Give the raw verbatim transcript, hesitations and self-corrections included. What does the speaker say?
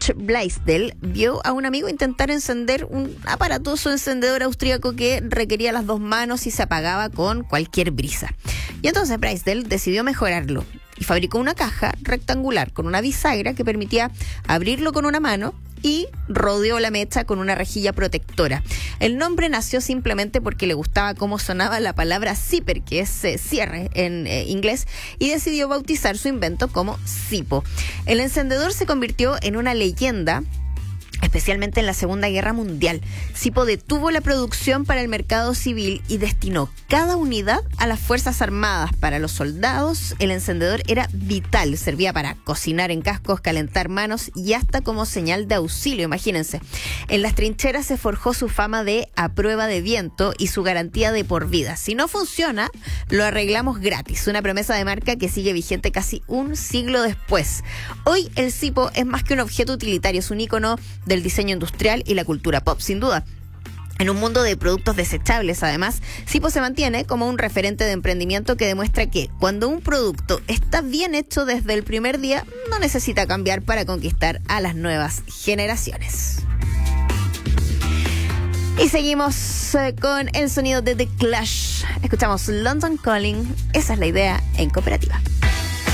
George Blaisdell vio a un amigo intentar encender un aparatoso encendedor austríaco que requería las dos manos y se apagaba con cualquier brisa. Y entonces Blaisdell decidió mejorarlo y fabricó una caja rectangular con una bisagra que permitía abrirlo con una mano y rodeó la mecha con una rejilla protectora. El nombre nació simplemente porque le gustaba cómo sonaba la palabra zipper, que es eh, cierre en eh, inglés, y decidió bautizar su invento como Zippo. El encendedor se convirtió en una leyenda, especialmente en la Segunda Guerra Mundial. Zippo detuvo la producción para el mercado civil y destinó cada unidad a las Fuerzas Armadas. Para los soldados, el encendedor era vital. Servía para cocinar en cascos, calentar manos y hasta como señal de auxilio, imagínense. En las trincheras se forjó su fama de a prueba de viento y su garantía de por vida. Si no funciona, lo arreglamos gratis. Una promesa de marca que sigue vigente casi un siglo después. Hoy el Zippo es más que un objeto utilitario, es un ícono del diseño industrial y la cultura pop, sin duda. En un mundo de productos desechables, además, Zippo se mantiene como un referente de emprendimiento que demuestra que cuando un producto está bien hecho desde el primer día, no necesita cambiar para conquistar a las nuevas generaciones. Y seguimos eh, con el sonido de The Clash. Escuchamos London Calling. Esa es la idea en Cooperativa.